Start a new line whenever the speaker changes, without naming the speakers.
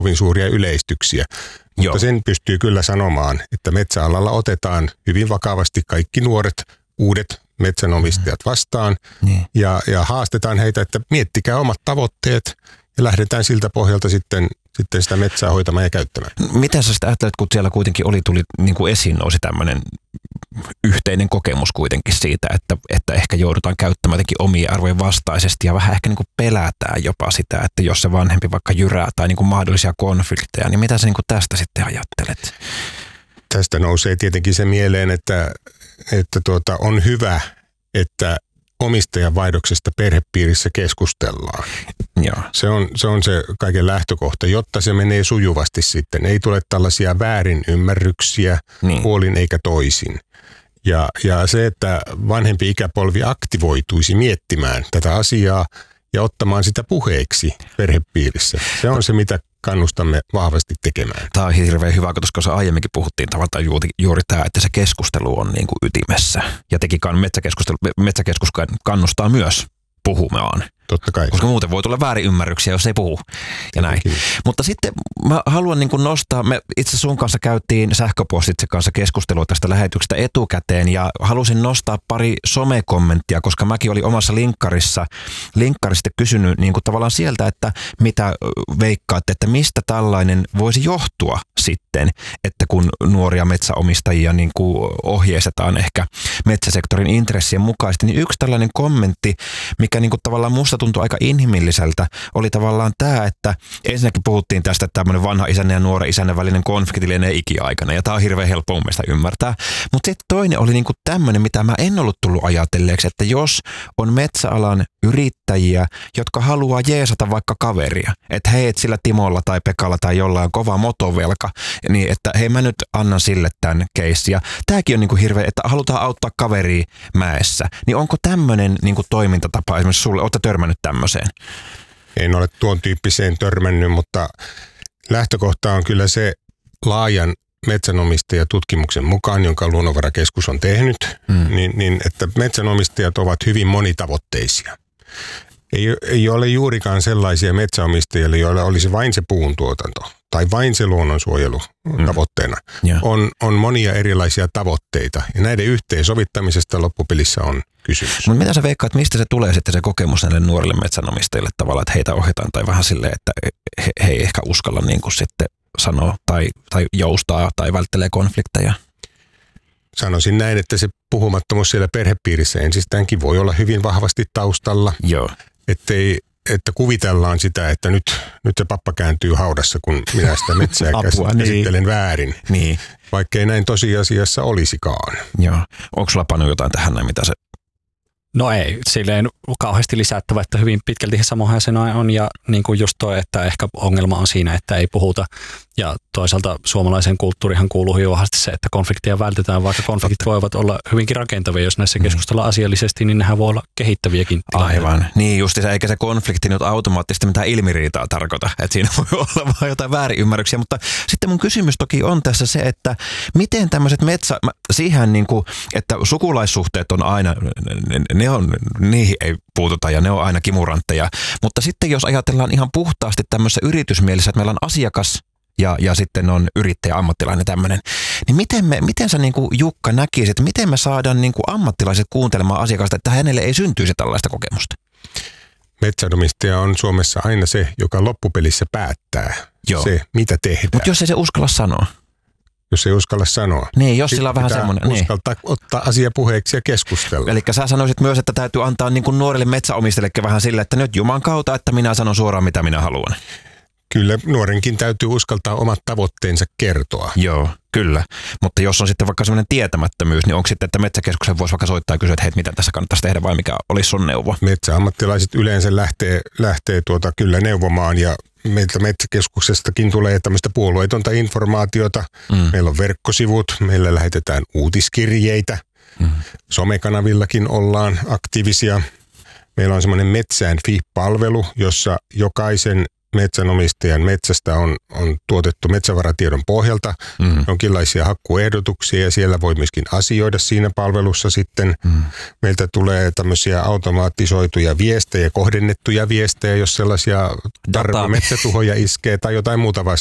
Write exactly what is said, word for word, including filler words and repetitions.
kovin suuria yleistyksiä. Mutta Joo. sen pystyy kyllä sanomaan, että metsäalalla otetaan hyvin vakavasti kaikki nuoret, uudet metsänomistajat vastaan niin. ja, ja haastetaan heitä, että miettikää omat tavoitteet ja lähdetään siltä pohjalta sitten, sitten sitä metsää hoitamaan ja käyttämään.
Miten sä sitä ajattelet, kun siellä kuitenkin oli, tuli niin kuin esiin nousi tämmöinen yhteinen kokemus kuitenkin siitä, että, että ehkä joudutaan käyttämään jotenkin omien arvojen vastaisesti ja vähän ehkä niin kuin pelätään jopa sitä, että jos se vanhempi vaikka jyrää tai niin kuin mahdollisia konflikteja, niin mitä sä niin kuin tästä sitten ajattelet?
Tästä nousee tietenkin se mieleen, että, että tuota, on hyvä, että omistajan vaihdoksesta perhepiirissä keskustellaan.
Joo.
Se on, se on se kaiken lähtökohta, jotta se menee sujuvasti sitten. Ei tule tällaisia väärinymmärryksiä niin. puolin eikä toisin. Ja, ja se, että vanhempi ikäpolvi aktivoituisi miettimään tätä asiaa ja ottamaan sitä puheeksi perhepiirissä. Se on se, mitä kannustamme vahvasti tekemään.
Tämä on hirveän hyvä, koska aiemminkin puhuttiin tavallaan juuri, juuri tämä, että se keskustelu on niin kuin ytimessä. Ja tekikaan metsäkeskustelu, metsäkeskus kannustaa myös puhumaan.
Totta kai.
Koska muuten voi tulla väärinymmärryksiä, jos ei puhu. Ja näin. Mutta sitten mä haluan niin kuin nostaa, me itse sun kanssa käytiin sähköpostitse kanssa keskustelua tästä lähetyksestä etukäteen ja halusin nostaa pari somekommenttia, koska mäkin olin omassa linkkarissa, linkkarista kysynyt niin kuin tavallaan sieltä, että mitä veikkaatte, että mistä tällainen voisi johtua sitten, että kun nuoria metsäomistajia niin kuin ohjeistetaan ehkä metsäsektorin intressien mukaisesti, niin yksi tällainen kommentti, mikä niin kuin tavallaan musta tuntui aika inhimilliseltä, oli tavallaan tämä, että ensinnäkin puhuttiin tästä, että tämmöinen vanha isännän ja nuoren isännän välinen konflikti lienee ikiaikana, ja tämä on hirveän helppo mun mielestä ymmärtää. Mutta sitten toinen oli niinku tämmöinen, mitä mä en ollut tullut ajatelleeksi, että jos on metsäalan yrittäjiä, jotka haluaa jeesata vaikka kaveria, että hei, et sillä Timolla tai Pekalla tai jollain on kova motovelka, niin että hei, mä nyt annan sille tämän keissin. Ja tämäkin on niinku hirveä, että halutaan auttaa kaveria mäessä. Niin onko tämmöinen niinku toimintatapa esimerkiksi sulle, ootte törmännyt tämmöiseen?
En ole tuon tyyppiseen törmännyt, mutta lähtökohta on kyllä se laajan metsänomistajatutkimuksen mukaan, jonka Luonnonvarakeskus on tehnyt, mm. niin, niin että metsänomistajat ovat hyvin monitavoitteisia. Ei, ei ole juurikaan sellaisia metsäomistajia, joilla olisi vain se puuntuotanto tai vain se luonnonsuojelu mm. tavoitteena. Yeah. On, on monia erilaisia tavoitteita ja näiden yhteensovittamisesta loppupelissä on kysymys.
Mutta mitä sä veikkaat, mistä se tulee sitten se kokemus näille nuorille metsänomistajille tavallaan, että heitä ohjataan tai vähän silleen, että he, he ei ehkä uskalla niin kuin sitten sanoa tai, tai joustaa tai välttelee konflikteja?
Sanoisin näin, että se puhumattomuus siellä perhepiirissä ensistäänkin voi olla hyvin vahvasti taustalla.
Joo.
Ettei, että kuvitellaan sitä, että nyt, nyt se pappa kääntyy haudassa, kun minä sitä metsää
Apua,
käsittelen
niin.
väärin.
Niin.
Vaikkei näin tosiasiassa olisikaan.
Joo. Onko sulla Panu jotain tähän näin, mitä se...
No ei, silleen kauheasti lisättävä, että hyvin pitkälti samoin se on ja niin kuin just toi, että ehkä ongelma on siinä, että ei puhuta ja toisaalta suomalaiseen kulttuurihan kuuluu hyvin vahvasti se, että konflikteja vältetään, vaikka konfliktit Totta. voivat olla hyvinkin rakentavia, jos näissä keskustellaan asiallisesti, niin nehän voi olla kehittäviäkin tilanteita. Aivan,
niin justi se, eikä se konflikti nyt automaattisesti mitään ilmiriitaa tarkoita, että siinä voi olla vaan jotain väärinymmärryksiä, mutta sitten mun kysymys toki on tässä se, että miten tämmöiset metsä, siihen niin kuin, että sukulaissuhteet on aina, ne on, niihin ei puututa ja ne on aina kimurantteja, mutta sitten jos ajatellaan ihan puhtaasti tämmöisessä yritysmielessä, että meillä on asiakas ja, ja sitten on yrittäjä, ammattilainen tämmöinen, niin miten, me, miten sä niin kuin Jukka näkisit, että miten me saadaan niin kuin ammattilaiset kuuntelemaan asiakasta, että hänelle ei syntyisi tällaista kokemusta?
Metsänomistaja on Suomessa aina se, joka loppupelissä päättää Joo. se, mitä tehdään.
Mutta jos ei se uskalla sanoa.
Jos ei uskalla sanoa.
Niin, jos sillä on vähän semmoinen.
Uskaltaa niin. ottaa asia puheeksi ja keskustella.
Eli sä sanoisit myös, että täytyy antaa niin kuin nuorille metsäomistajillekin vähän sille, että nyt Juman kautta, että minä sanon suoraan, mitä minä haluan.
Kyllä, nuorenkin täytyy uskaltaa omat tavoitteensa kertoa.
Joo, kyllä. Mutta jos on sitten vaikka semmoinen tietämättömyys, niin onko sitten, että metsäkeskuksen voisi vaikka soittaa ja kysyä, että hei, mitä tässä kannattaisi tehdä vai mikä olisi sun neuvo?
Metsäammattilaiset yleensä lähtee, lähtee tuota kyllä neuvomaan ja meiltä metsäkeskuksestakin tulee tämmöistä puolueetonta informaatiota. Mm. Meillä on verkkosivut, meillä lähetetään uutiskirjeitä, mm. somekanavillakin ollaan aktiivisia. Meillä on semmoinen Metsään Fi-palvelu, jossa jokaisen metsänomistajan metsästä on, on tuotettu metsävaratiedon pohjalta mm. jonkinlaisia hakkuehdotuksia ja siellä voi myöskin asioida siinä palvelussa sitten. Mm. Meiltä tulee tämmöisiä automatisoituja viestejä, kohdennettuja viestejä, jos sellaisia tarve metsätuhoja iskee tai jotain muuta vastaavaa.